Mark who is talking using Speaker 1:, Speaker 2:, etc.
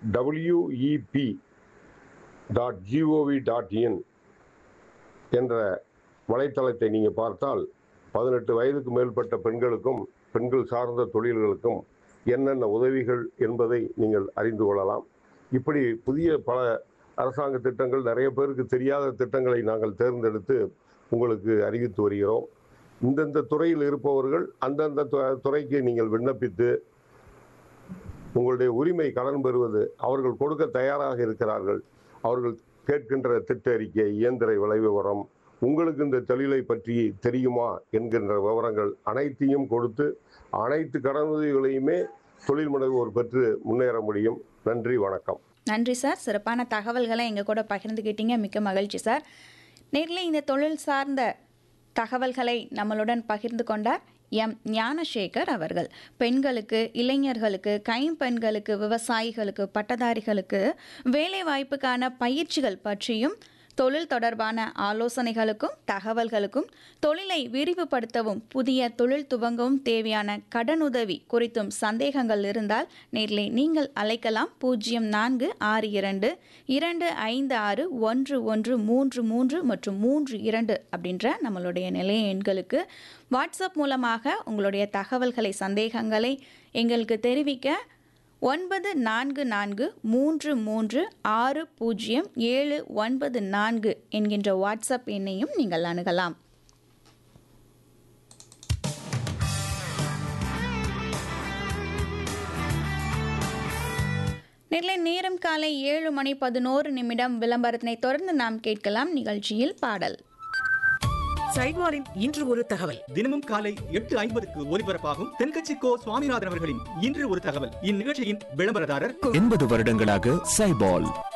Speaker 1: wep.gov.in என்ற வலைத்தளத்தை நீங்கள் பார்த்தால் 18 வயதுக்கு மேற்பட்ட பெண்களுக்கும் பெண்கள் சார்ந்த தொழில்களுக்கும் என்னென்ன உதவிகள் என்பதை நீங்கள் அறிந்து கொள்ளலாம். இப்படி புதிய பல அரசாங்க திட்டங்கள், நிறைய பேருக்கு தெரியாத திட்டங்களை நாங்கள் தேர்ந்தெடுத்து உங்களுக்கு அறிவித்து வருகிறோம். இந்தந்த துறையில் இருப்பவர்கள் அந்தந்த துறைக்கு நீங்கள் விண்ணப்பித்து உங்களுடைய உரிமை கடன் பெறுவது அவர்கள் கொடுக்க தயாராக இருக்கிறார்கள். அவர்கள் கேட்கின்ற திட்ட அறிக்கை, இயந்திர விலை விவரம், உங்களுக்கு இந்த தொழிலை பற்றி தெரியுமா என்கின்ற விவரங்கள் அனைத்தையும் கொடுத்து அனைத்து கடனுதவிகளையுமே தொழில் முனைவோர் பெற்று முன்னேற முடியும். நன்றி, வணக்கம்.
Speaker 2: நன்றி சார், சிறப்பான தகவல்களை எங்கள் கூட பகிர்ந்துக்கிட்டீங்க. மிக்க மகிழ்ச்சி சார். நேரில் இந்த தொழில் சார்ந்த தகவல்களை நம்மளுடன் பகிர்ந்து கொண்டார் எம் ஞானசேகர் அவர்கள். பெண்களுக்கு, இளைஞர்களுக்கு, கைம்பெண்களுக்கு, விவசாயிகளுக்கு, பட்டதாரிகளுக்கு வேலை வாய்ப்புக்கான பயிற்சிகள் பற்றியும், தொழில் தொடர்பான ஆலோசனைகளுக்கும் தகவல்களுக்கும், தொழிலை விரிவுபடுத்தவும் புதிய தொழில் துவங்கவும் தேவையான கடனுதவி குறித்தும் சந்தேகங்கள் இருந்தால் நேரிலே நீங்கள் அழைக்கலாம். 0462561133 மற்றும் 32 அப்படின்ற நம்மளுடைய நிலைய எண்களுக்கு வாட்ஸ்அப் மூலமாக உங்களுடைய தகவல்களை, சந்தேகங்களை எங்களுக்கு தெரிவிக்க 9433600794 என்கின்ற வாட்ஸ்அப் எண்ணையும் நீங்கள் அணுகலாம். நெல்லை நேரம் காலை 7:11 விளம்பரத்தினை தொடர்ந்து நாம் கேட்கலாம் நிகழ்ச்சியில் பாடல்.
Speaker 3: சைட்வாரின் இன்று ஒரு தகவல்.
Speaker 4: தினமும் காலை 8:50 ஒலிபரப்பாகும் தென்கட்சி கோ சுவாமிநாதன் அவர்களின் இன்று ஒரு தகவல். இந்நிகழ்ச்சியின் விளம்பரதாரர்
Speaker 5: 80 வருடங்களாக சைபால்.